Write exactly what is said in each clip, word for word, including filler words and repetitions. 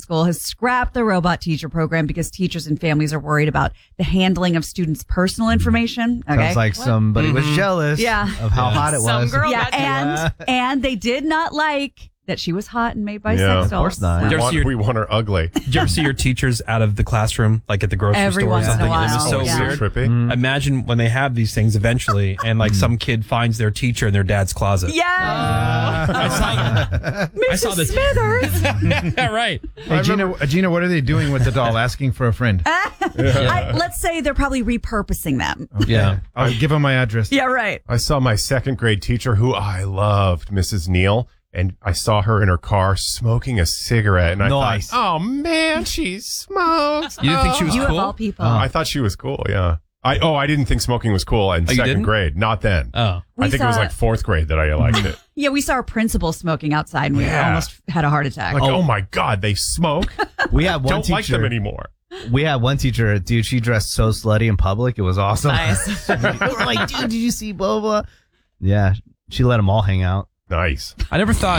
School has scrapped the robot teacher program because teachers and families are worried about the handling of students' personal information. Okay. Sounds like what? somebody mm-hmm. was jealous yeah. of how yeah. hot it Some was. Girl yeah, and, yeah. and they did not like that she was hot and made by yeah, sex dolls. Of course not. We want, your, we want her ugly. Did you ever see your teachers out of the classroom, like at the grocery Every store or once something? in a while. It was so yeah. weird. Trippy. Mm. Imagine when they have these things eventually, and like some kid finds their teacher in their dad's closet. Yeah. Uh, I saw. Missus I saw the Smithers. Yeah, right. Hey, Gina, Gina, what are they doing with the doll? Asking for a friend. yeah. I, let's say they're probably repurposing them. Okay. Yeah. I'll give them my address. Yeah, right. I saw my second grade teacher, who I loved, Missus Neal. And I saw her in her car smoking a cigarette, and I nice. thought, "Oh man, she smokes." You didn't think she was you cool? of all people. Oh. I thought she was cool. Yeah. I oh, I didn't think smoking was cool in oh, second grade. Not then. Oh, I think saw, it was like fourth grade that I liked it. Yeah, we saw our principal smoking outside, and we yeah. almost had a heart attack. Like, oh, oh my god, they smoke. We had one Don't teacher. like them anymore. We had one teacher, dude. She dressed so slutty in public. It was awesome. Nice. Like, dude, did you see blah blah? Yeah, she let them all hang out. Nice. I never thought,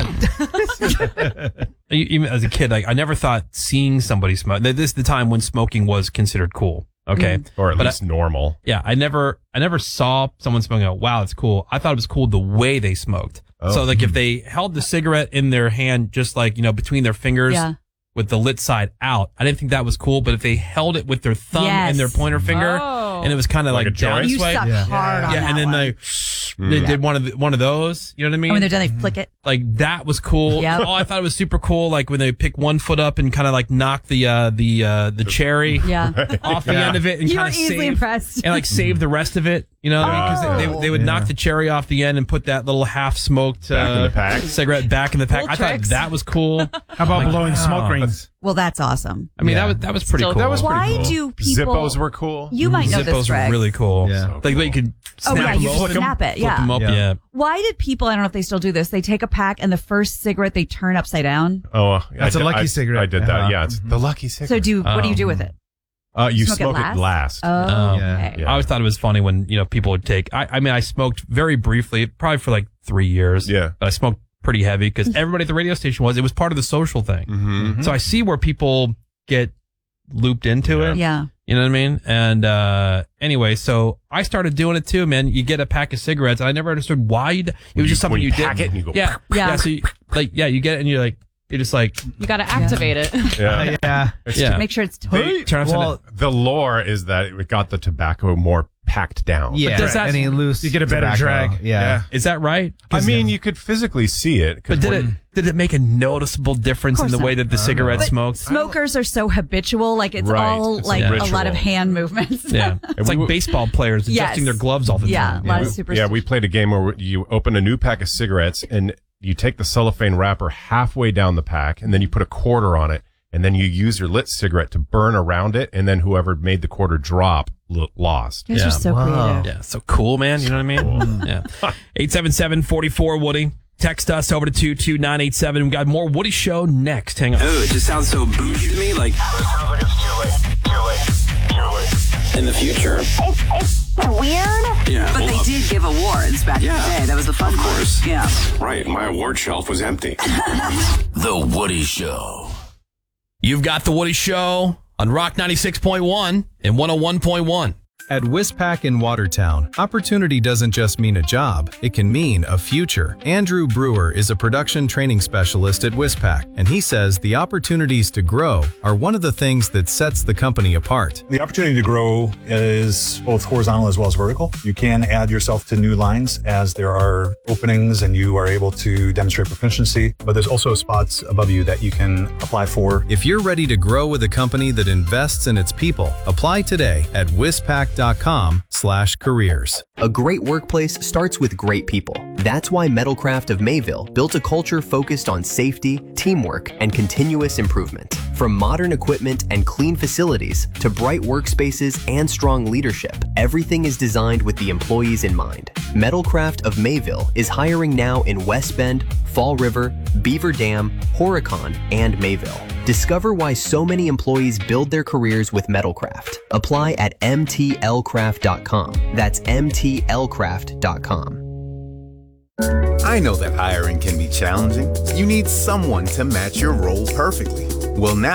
even as a kid, like I never thought seeing somebody smoke. This is the time when smoking was considered cool. Okay, Mm. or at But least I, normal. Yeah, I never, I never saw someone smoking. Oh, wow, it's cool. I thought it was cool the way they smoked. Oh. So, like, if they held the cigarette in their hand, just like you know, between their fingers. Yeah. With the lit side out. I didn't think that was cool, but if they held it with their thumb Yes. and their pointer finger, Oh. and it was kind of Like like, a down joint? this You way. suck Yeah. hard on Yeah, that and then one. they, they Mm. did one of the, one of those. You know what I mean? And when they're done, they flick it. Like that was cool. Yep. Oh, I thought it was super cool. Like when they pick one foot up and kind of like knock the uh, the uh, the cherry Yeah. off the Yeah. end of it and You were kind of easily save impressed. and like save the rest of it. You know, because Oh. they, they, they would Yeah. knock the cherry off the end and put that little half smoked Back in uh, the pack. cigarette back in the pack. Cool I thought tricks. that was cool. How about Like, blowing wow. smoke rings? Well, that's awesome. I mean, Yeah. that was that was pretty Still- cool. That was pretty Why cool. do people? Zippos were cool. You might know Zippos this, were Greg. Yeah. really cool. So Like you could Oh, snap yeah, them you just open, snap it, flip yeah. them up, Yeah. yeah. Why did people? I don't know if they still do this. They take a pack and the first cigarette they turn upside down. Oh, uh, That's I a did- lucky I- cigarette. I did that. Uh-huh. Yeah, it's the lucky cigarette. So do what do you do Um, with it? uh, you smoke it smoke it last? last. Oh, Oh. Yeah. okay. Yeah. I always thought it was funny when, you know, people would take, I, I mean, I smoked very briefly, probably for like three years. Yeah. But I smoked pretty heavy because everybody at the radio station was, it was part of the social thing. Mm-hmm. So I see where people get looped into Yeah. it. Yeah. You know what I mean? And, uh, anyway, so I started doing it too, man. You get a pack of cigarettes and I never understood why you, it was When just you- something when you, you did. pack it and you go, yeah. Yeah. Yeah. So you, like, yeah, you get it and you're like, you're just like, You got to activate it. Yeah. Yeah. yeah. Make sure it's They- tight. Turn off the- Well, The lore is that it got the tobacco more packed down. yeah. does that- Any loose You get a better tobacco. drag. Yeah. Yeah. Is that right? I mean, you could physically see it. 'cause But did when- it did it make a noticeable difference in Of the course way that the cigarette But smoked? smokers are so habitual. Like it's Right. all It's like a a lot of ritual. hand movements. Yeah, it's like we- baseball players Yes. adjusting their gloves all the Yeah, time. a lot we- of super. yeah, we played a game where you open a new pack of cigarettes and you take the cellophane wrapper halfway down the pack and then you put a quarter on it and then you use your lit cigarette to burn around it and then whoever made the quarter drop l- lost. These Yeah. are so Wow. creative. Yeah, so cool, man. You know what I mean? Yeah. eight seven seven, four four, Woody. Text us over to two two nine eight seven. We got more Woody Show next. Hang on. Oh, it just sounds so bougie to me, like in the future. It's, it's weird. Yeah, But well, they did give awards back Yeah. in the day. That was the fun Of part. course. Yeah. right. My award shelf was empty. The Woody Show. You've got The Woody Show on Rock ninety-six point one and one oh one point one. At Wispac in Watertown, opportunity doesn't just mean a job, it can mean a future. Andrew Brewer is a production training specialist at Wispac, and he says the opportunities to grow are one of the things that sets the company apart. The opportunity to grow is both horizontal as well as vertical. You can add yourself to new lines as there are openings and you are able to demonstrate proficiency, but there's also spots above you that you can apply for. If you're ready to grow with a company that invests in its people, apply today at wispac dot com slash careers. A great workplace starts with great people. That's why Metalcraft of Mayville built a culture focused on safety, teamwork, and continuous improvement. From modern equipment and clean facilities to bright workspaces and strong leadership, everything is designed with the employees in mind. Metalcraft of Mayville is hiring now in West Bend, Fall River, Beaver Dam, Horicon, and Mayville. Discover why so many employees build their careers with Metalcraft. Apply at m t l craft dot com. That's m t l craft dot com. I know that hiring can be challenging. You need someone to match your role perfectly. Well, now